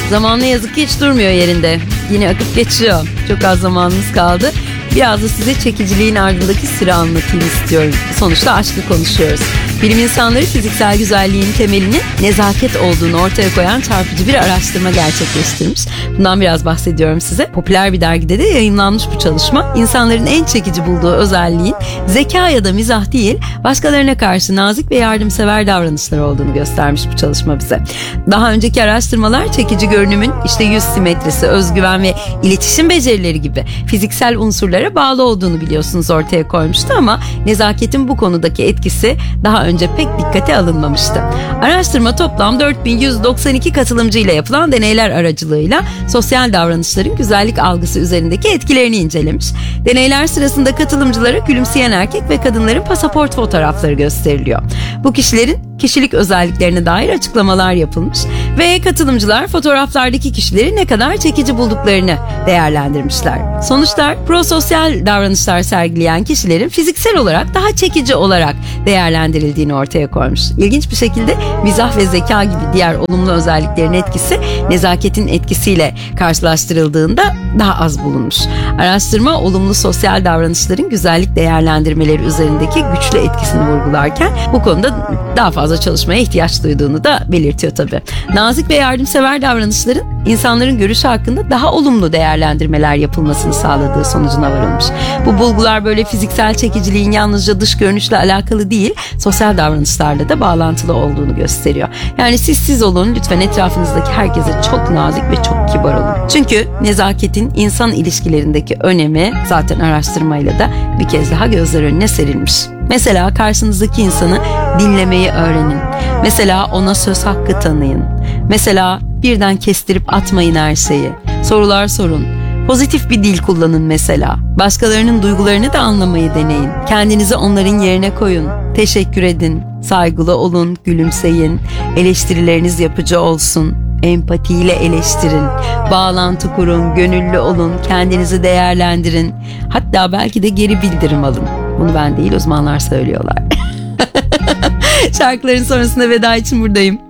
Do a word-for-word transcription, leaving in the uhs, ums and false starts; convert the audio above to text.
Zaman ne yazık ki hiç durmuyor yerinde. Yine akıp geçiyor. Çok az zamanımız kaldı. Biraz da size çekiciliğin ardındaki sırrı anlatayım istiyorum. Sonuçta aşkı konuşuyoruz. Bilim insanları fiziksel güzelliğin temelinin nezaket olduğunu ortaya koyan çarpıcı bir araştırma gerçekleştirmiş. Bundan biraz bahsediyorum size. Popüler bir dergide de yayımlanmış bu çalışma. İnsanların en çekici bulduğu özelliğin zeka ya da mizah değil, başkalarına karşı nazik ve yardımsever davranışlar olduğunu göstermiş bu çalışma bize. Daha önceki araştırmalar çekici görünümün işte yüz simetrisi, özgüven ve iletişim becerileri gibi fiziksel unsurlara bağlı olduğunu biliyorsunuz ortaya koymuştu ama nezaketin bu konudaki etkisi daha önce pek dikkate alınmamıştı. Araştırma toplam dört bin yüz doksan iki katılımcıyla yapılan deneyler aracılığıyla sosyal davranışların güzellik algısı üzerindeki etkilerini incelemiş. Deneyler sırasında katılımcılara gülümseyen erkek ve kadınların pasaport fotoğrafları gösteriliyor. Bu kişilerin kişilik özelliklerine dair açıklamalar yapılmış ve katılımcılar fotoğraflardaki kişileri ne kadar çekici bulduklarını değerlendirmişler. Sonuçlar prososyal davranışlar sergileyen kişilerin fiziksel olarak daha çekici olarak değerlendirildiğini ortaya koymuş. İlginç bir şekilde mizah ve zeka gibi diğer olumlu özelliklerin etkisi nezaketin etkisiyle karşılaştırıldığında daha az bulunmuş. Araştırma olumlu sosyal davranışların güzellik değerlendirmeleri üzerindeki güçlü etkisini vurgularken bu konuda daha fazla çalışmaya ihtiyaç duyduğunu da belirtiyor tabii. Nazik ve yardımsever davranışların insanların görüşü hakkında daha olumlu değerlendirmeler yapılmasını sağladığı sonucuna varılmış. Bu bulgular böyle fiziksel çekiciliğin yalnızca dış görünüşle alakalı değil, sosyal davranışlarla da bağlantılı olduğunu gösteriyor. Yani siz siz olun, lütfen etrafınızdaki herkese çok nazik ve çok kibar olun. Çünkü nezaketin insan ilişkilerindeki önemi zaten araştırmayla da bir kez daha gözler önüne serilmiş. Mesela karşınızdaki insanı dinlemeyi öğrenin. Mesela ona söz hakkı tanıyın. Mesela birden kestirip atmayın her şeyi. Sorular sorun. Pozitif bir dil kullanın mesela. Başkalarının duygularını da anlamayı deneyin. Kendinizi onların yerine koyun. Teşekkür edin. Saygılı olun, gülümseyin. Eleştirileriniz yapıcı olsun. Empatiyle eleştirin. Bağlantı kurun, gönüllü olun. Kendinizi değerlendirin. Hatta belki de geri bildirim alın. Bunu ben değil, uzmanlar söylüyorlar. Şarkıların sonrasında veda için buradayım.